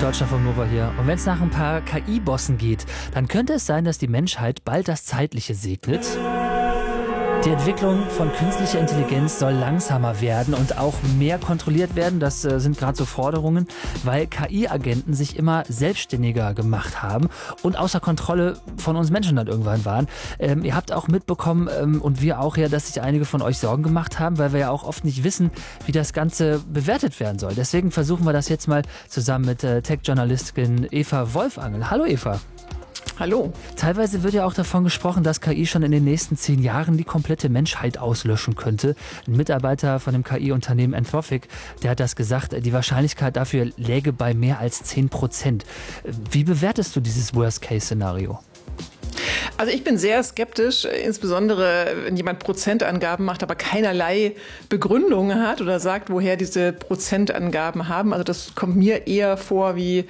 Deutschlandfunk Nova hier. Und wenn es nach ein paar KI-Bossen geht, dann könnte es sein, dass die Menschheit bald das Zeitliche segnet. Die Entwicklung von künstlicher Intelligenz soll langsamer werden und auch mehr kontrolliert werden. Das sind gerade so Forderungen, weil KI-Agenten sich immer selbstständiger gemacht haben und außer Kontrolle von uns Menschen dann irgendwann waren. Ihr habt auch mitbekommen, und wir auch ja, dass sich einige von euch Sorgen gemacht haben, weil wir ja auch oft nicht wissen, wie das Ganze bewertet werden soll. Deswegen versuchen wir das jetzt mal zusammen mit Tech-Journalistin Eva Wolfangel. Hallo Eva. Hallo. Teilweise wird ja auch davon gesprochen, dass KI schon in den nächsten 10 Jahren die komplette Menschheit auslöschen könnte. Ein Mitarbeiter von dem KI-Unternehmen Anthropic, der hat das gesagt, die Wahrscheinlichkeit dafür läge bei mehr als 10%. Wie bewertest du dieses Worst-Case-Szenario? Also ich bin sehr skeptisch, insbesondere wenn jemand Prozentangaben macht, aber keinerlei Begründung hat oder sagt, woher diese Prozentangaben haben. Also das kommt mir eher vor wie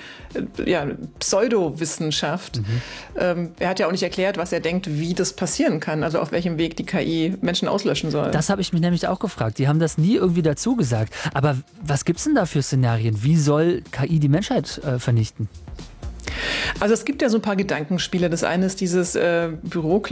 Pseudowissenschaft. Er hat ja auch nicht erklärt, was er denkt, wie das passieren kann, also auf welchem Weg die KI Menschen auslöschen soll. Das habe ich mich nämlich auch gefragt. Die haben das nie irgendwie dazu gesagt. Aber was gibt es denn da für Szenarien? Wie soll KI die Menschheit vernichten? Also es gibt ja so ein paar Gedankenspiele. Das eine ist dieses die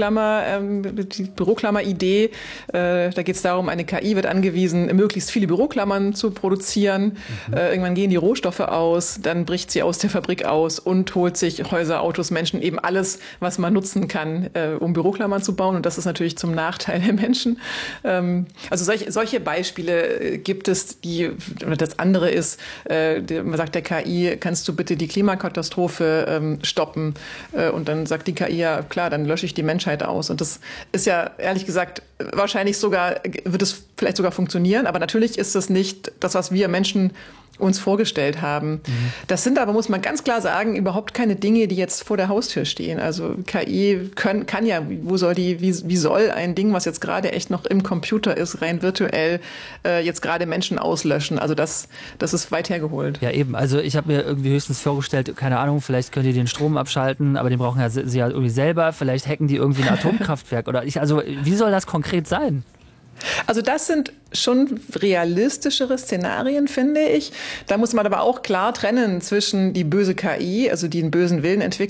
Büroklammer-Idee. Da geht es darum, eine KI wird angewiesen, möglichst viele Büroklammern zu produzieren. Irgendwann gehen die Rohstoffe aus, dann bricht sie aus der Fabrik aus und holt sich Häuser, Autos, Menschen, eben alles, was man nutzen kann, um Büroklammern zu bauen. Und das ist natürlich zum Nachteil der Menschen. Also solche Beispiele gibt es. Das andere ist, man sagt der KI, kannst du bitte die Klimakatastrophe stoppen, und dann sagt die KI, ja klar, dann lösche ich die Menschheit aus. Und das ist ja ehrlich gesagt wird es vielleicht sogar funktionieren, aber natürlich ist es nicht das, was wir Menschen uns vorgestellt haben. Das sind aber, muss man ganz klar sagen, überhaupt keine Dinge, die jetzt vor der Haustür stehen. Also KI kann ja, wie soll ein Ding, was jetzt gerade echt noch im Computer ist, rein virtuell, jetzt gerade Menschen auslöschen? Also das ist weit hergeholt. Ja eben, also ich habe mir irgendwie höchstens vorgestellt, keine Ahnung, vielleicht könnt ihr den Strom abschalten, aber den brauchen sie ja irgendwie selber, vielleicht hacken die irgendwie ein Atomkraftwerk also wie soll das konkret sein? Also das sind schon realistischere Szenarien, finde ich. Da muss man aber auch klar trennen zwischen die böse KI, also die einen bösen Willen entwickelt,